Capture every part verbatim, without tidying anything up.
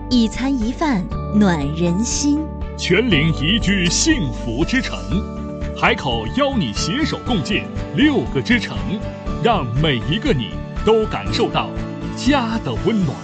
一餐一饭暖人心， 全临宜居幸福之城。海口邀你携手共建六个之城，让每一个你都感受到家的温暖。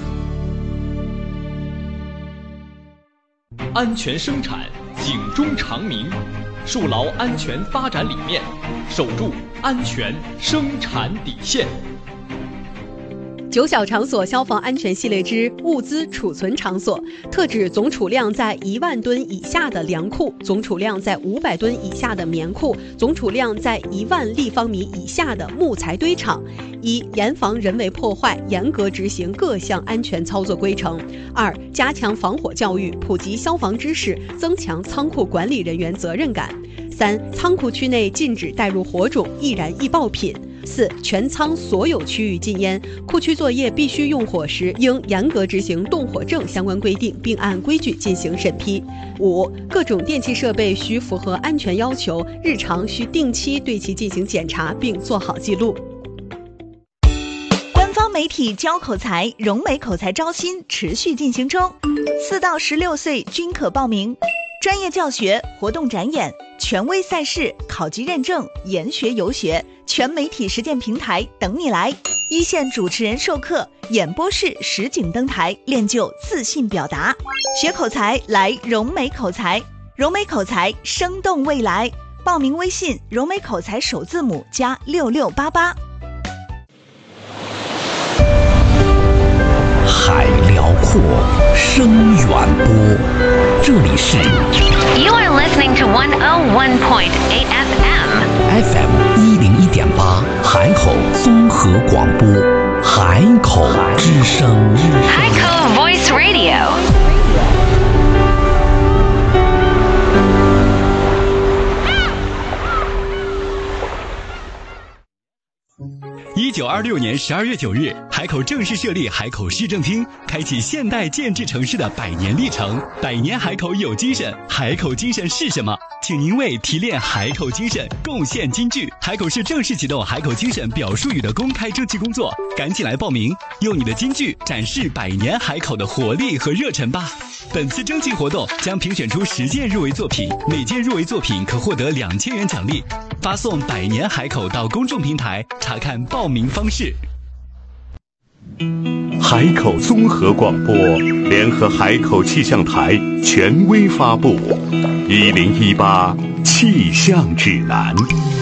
安全生产，警钟长鸣，树牢安全发展理念，守住安全生产底线。 九小场所消防安全系列之物资储存场所，特指总储量在一万吨以下的粮库，总储量在五百吨以下的棉库，总储量在一万立方米以下的木材堆场。一、严防人为破坏，严格执行各项安全操作规程。二、加强防火教育，普及消防知识，增强仓库管理人员责任感。三、仓库区内禁止带入火种、易燃易爆品。四、全仓所有区域禁烟，库区作业必须用火时，应严格执行动火证相关规定，并按规矩进行审批。五、各种电气设备需符合安全要求，日常需定期对其进行检查，并做好记录。 官方媒体教口才，融美口才招新持续进行中，四到十六岁均可报名。专业教学、活动展演、权威赛事、考级认证、研学游学，全媒体实践平台等你来。一线主持人授课，演播室实景登台，练就自信表达。学口才来融美口才，融美口才生动未来。报名微信融美口才首字母加六六八八。 海辽阔，声远播，这里是 You are listening to one oh one point eight F M F M 一零一点八，海口综合广播，海口之声， 海口 Voice Radio。 一九二六年十二月九日，海口正式设立海口市政厅，开启现代建制城市的百年历程。百年海口有精神，海口精神是什么？请您为提炼海口精神贡献金句。海口市正式启动海口精神表述语的公开征集工作，赶紧来报名，用你的金句展示百年海口的活力和热忱吧。本次征集活动将评选出十件入围作品，每件入围作品可获得两千元奖励。发送百年海口到公众平台查看报名方式。 海口综合广播联合海口气象台权威发布《一零一八气象指南》。